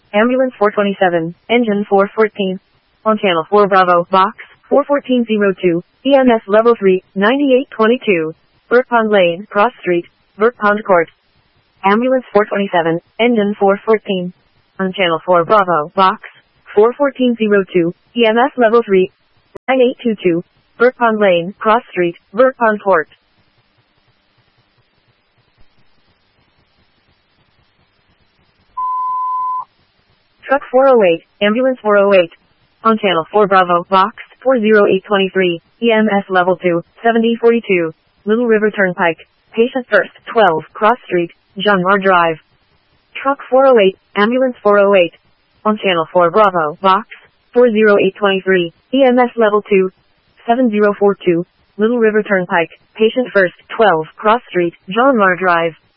Ambulance 427, Engine 414. On Channel 4 Bravo, Box 41402, EMS Level 3, 9822. Burke Pond Lane, Cross Street, Burke Pond Court. Ambulance 427, Engine 414. On Channel 4 Bravo, Box 41402, EMS Level 3, 9822. Burke Pond Lane, Cross Street, Burke Pond Court. Truck 408, Ambulance 408. On Channel 4 Bravo, Box 40823, EMS Level 2, 7042. Little River Turnpike. Patient first, 12, Cross Street, John Marr Drive. Truck 408, Ambulance 408. On Channel 4 Bravo, Box 40823, EMS Level 2, 7042. Little River Turnpike. Patient first, 12, Cross Street, John Marr Drive.